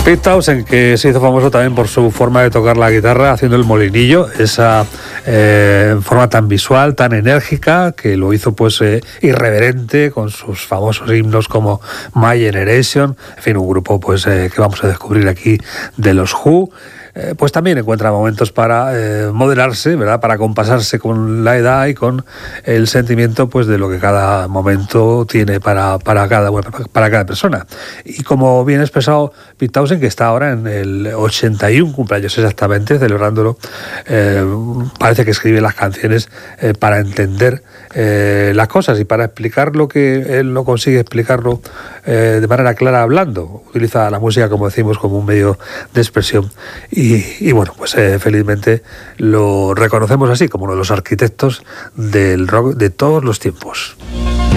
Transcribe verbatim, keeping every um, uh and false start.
Pete Townshend, que se hizo famoso también por su forma de tocar la guitarra haciendo el molinillo, esa eh, forma tan visual, tan enérgica, que lo hizo pues eh, irreverente con sus famosos himnos como My Generation, en fin, un grupo pues eh, que vamos a descubrir aquí de los Who. Eh, pues también encuentra momentos para eh, moderarse, ¿verdad? Para compasarse con la edad y con el sentimiento pues de lo que cada momento tiene para, para, cada, para cada persona. Y como bien ha expresado Pete Townshend, que está ahora en el ochenta y uno cumpleaños exactamente, celebrándolo, eh, parece que escribe las canciones eh, para entender eh, las cosas y para explicar lo que él no consigue explicarlo eh, de manera clara hablando. Utiliza la música, como decimos, como un medio de expresión. Y, y bueno, pues eh, felizmente lo reconocemos así como uno de los arquitectos del rock de todos los tiempos.